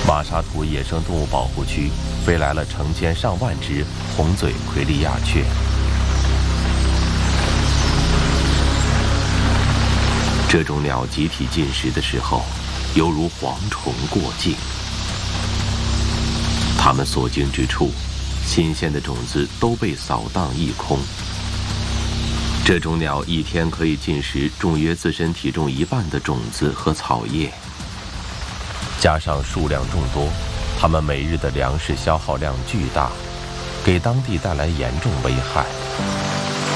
马沙图野生动物保护区飞来了成千上万只红嘴奎利亚雀。这种鸟集体进食的时候，犹如蝗虫过境。它们所经之处，新鲜的种子都被扫荡一空。这种鸟一天可以进食重约自身体重1半的种子和草叶，加上数量众多，它们每日的粮食消耗量巨大，给当地带来严重危害。